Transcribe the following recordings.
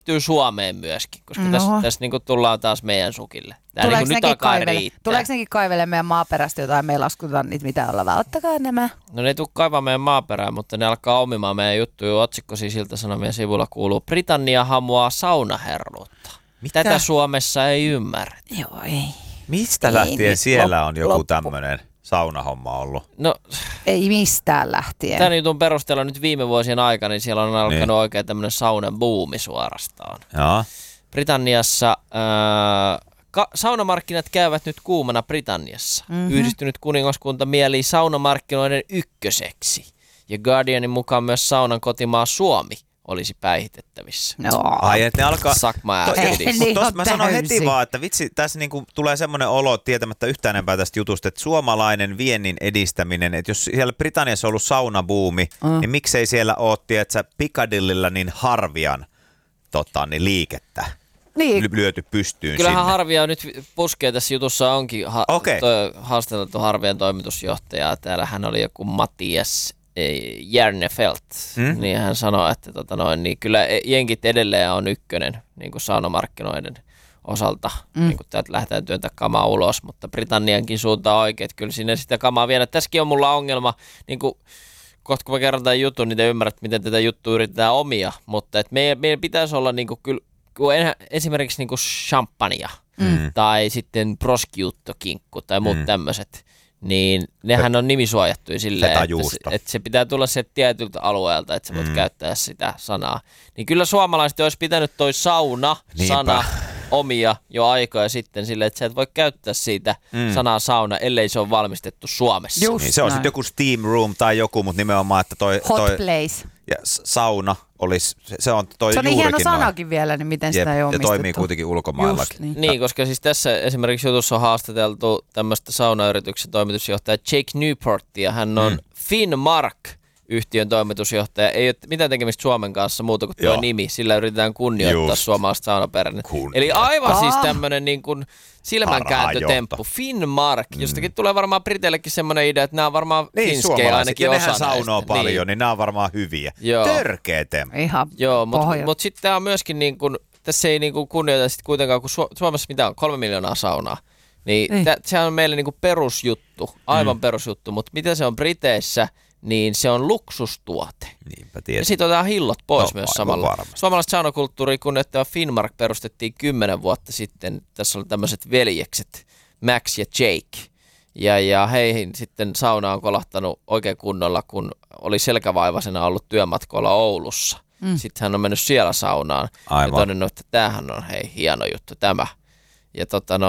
Suomeen myöskin, koska tässä niinku tullaan taas meidän sukille. Tää Tuleeko niinku nyt alkaa riittää. Tuleeko nekin kaivelemaan meidän maaperästä jotain, me ei laskuta niitä mitä olla, välttäkää nämä. No ne ei tule kaivaa meidän maaperää, mutta ne alkaa omimaan meidän juttuja. Otsikko siis Ilta-Sanomien sivulla kuuluu: Britannia hamuaa saunaherruutta. Mitä? Tätä Suomessa ei ymmärrä. Joo, ei. Mistä lähtien siellä on joku tämmöinen saunahomma ollut? No, ei mistään lähtien. Tämän jutun perusteella nyt viime vuosien aikana niin siellä on alkanut oikein tämmöinen saunabuumi suorastaan. Joo. Britanniassa saunamarkkinat käyvät nyt kuumana Britanniassa. Yhdistynyt kuningaskunta mielii saunamarkkinoiden ykköseksi. Ja Guardianin mukaan myös saunan kotimaa Suomi olisi päihitettävissä. No. Ai, että ne alkaa... Suck my ass. Mutta tossa mä sanon heti vaan, että vitsi, tässä niinku tulee semmoinen olo tietämättä yhtään enempää tästä jutusta, että suomalainen viennin edistäminen, että jos siellä Britanniassa on ollut saunabuumi, niin miksei siellä ole, tiedätkö, Piccadillyllä niin harvian liikettä lyöty pystyyn. Kyllähän sinne. Harvia nyt puskee tässä jutussa onkin haastateltu Harvian toimitusjohtajaa. Täällä hän oli joku Mattias Järnefelt, niin hän sanoi, että niin kyllä jenkit edelleen on ykkönen niin kuin saunamarkkinoiden osalta, niin kuin täältä lähdetään työntää kamaa ulos, mutta Britanniankin suuntaan oikein, että kyllä sinne sitä kamaa vielä. Tässäkin on mulla ongelma, niin kuin, kohta kun mä kerron tämän jutun, niin te ymmärrät, miten tätä juttua yritetään omia, mutta että meidän pitäisi olla niin kuin, kyllä, esimerkiksi niin kuin champagnea tai sitten prosciutto-kinkku tai muut tämmöiset. Niin nehän on nimisuojattuja silleen, että se pitää tulla sieltä tietyltä alueelta, että sä voit käyttää sitä sanaa. Niin kyllä suomalaiset olisi pitänyt toi sauna-sana omia jo aikoja sitten silleen, että sä et voi käyttää siitä sanaa sauna, ellei se ole valmistettu Suomessa. Niin, se on sitten joku steam room tai joku, mutta nimenomaan, että toi hot place. Ja sauna olisi, se on toi se on niin hieno sanakin vielä, niin miten sitä ei ole omistettu. Ja toimii kuitenkin ulkomaillakin. Niin, koska siis tässä esimerkiksi jutussa on haastateltu tämmöistä saunayrityksen toimitusjohtaja Jake Newportia. Hän on Finnmark-yhtiön toimitusjohtaja. Ei ole mitään tekemistä Suomen kanssa muuta kuin tuo nimi. Sillä yritetään kunnioittaa suomalaista saunaperinnettä. Eli aivan siis tämmöinen niin kuin silmänkääntötemppu. Finnmark. Jostakin tulee varmaan Briteillekin semmoinen idea, että nämä on varmaan finskejä ainakin osa näistä. Nehän saunoo paljon, niin nämä on varmaan hyviä. Törkeä temppu. Joo, mutta sitten tämä on myöskin niin kuin, tässä ei niin kuin kunnioita sit kuitenkaan, kun Suomessa mitä on 3 miljoonaa saunaa. Niin sehän on meille niin kuin perusjuttu, aivan perusjuttu, mutta mitä se on Briteissä, niin se on luksustuote. Niinpä tietysti. Ja siitä otetaan hillot pois myös samalla. Varmasti. Suomalaista saunakulttuuria kunnioittava Finnmark perustettiin 10 vuotta sitten. Tässä oli tämmöiset veljekset, Max ja Jake. Ja heihin sitten sauna on kolahtanut oikein kunnolla, kun oli selkävaivaisena ollut työmatkoilla Oulussa. Sitten hän on mennyt siellä saunaan ja todennut, että tämähän on hieno juttu tämä. Ja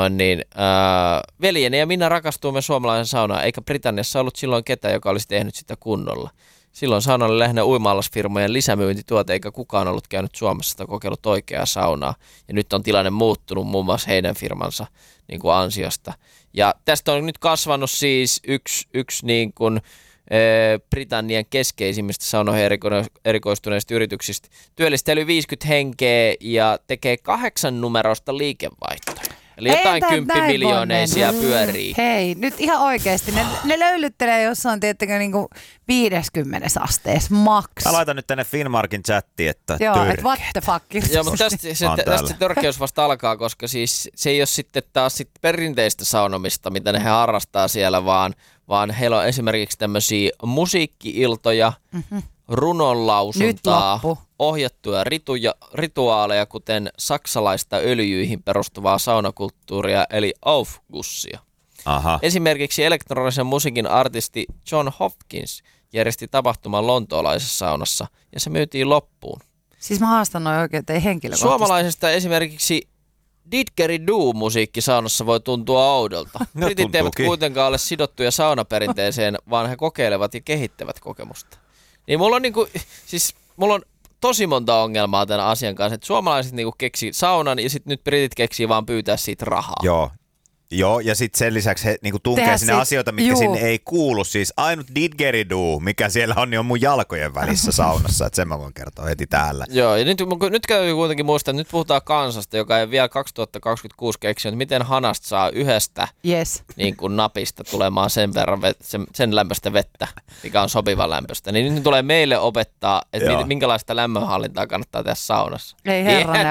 veljeni ja minä rakastuimme suomalaisen saunaan, eikä Britanniassa ollut silloin ketään, joka olisi tehnyt sitä kunnolla. Silloin sauna oli lähinnä uima-allasfirmojen lisämyyntituote, eikä kukaan ollut käynyt Suomessa tai kokeillut oikeaa saunaa. Ja nyt on tilanne muuttunut muun muassa heidän firmansa niin kuin ansiosta. Ja tästä on nyt kasvanut siis yksi niin kuin, Britannian keskeisimmistä saunoihin erikoistuneista yrityksistä. Työllistää yli 50 henkeä ja tekee 8 numeroista liikevaihtoa. Eli jotain 10 miljoonia siellä pyörii. Hei, nyt ihan oikeasti. Ne löylyttelee jossain, tiettäkö, niin kuin 50 asteessa maks. Mä laitan nyt tänne Finnmarkin chattiin, että joo, että what the fuck. Joo, mutta tästä se törkeys vasta alkaa, koska siis se ei ole sitten taas perinteistä saunomista, mitä ne he harrastaa siellä, vaan heillä on esimerkiksi tämmöisiä musiikki-iltoja, runonlausuntaa, ohjattuja rituaaleja, kuten saksalaista öljyihin perustuvaa saunakulttuuria, eli Aufgussia. Aha. Esimerkiksi elektronisen musiikin artisti John Hopkins järjesti tapahtuman lontoolaisessa saunassa, ja se myytiin loppuun. Siis mä haastan noin oikein, että ei henkilökohtaisesti. Suomalaisesta esimerkiksi Didgeridoo-musiikki saunassa voi tuntua oudolta. Britit eivät kuitenkaan ole sidottuja saunaperinteeseen, vaan he kokeilevat ja kehittävät kokemusta. Niin mulla on tosi monta ongelmaa tämän asian kanssa, että suomalaiset niinku keksii saunan ja sitten nyt britit keksii vaan pyytää siitä rahaa. Joo. Joo, ja sitten sen lisäksi he niinku tunkee sinne asioita, mitkä sinne ei kuulu. Siis ainut didgeridoo, mikä siellä on, niin on mun jalkojen välissä saunassa. Että sen mä voin kertoa heti täällä. Joo, ja nyt täytyy kuitenkin muistaa, että nyt puhutaan kansasta, joka ei vielä 2026 keksinyt, miten hanasta saa yhdestä niin kuin napista tulemaan sen verran sen lämpöistä vettä, mikä on sopivan lämpöistä. Niin nyt tulee meille opettaa, että minkälaista lämmönhallintaa kannattaa tehdä saunassa. Ei herranen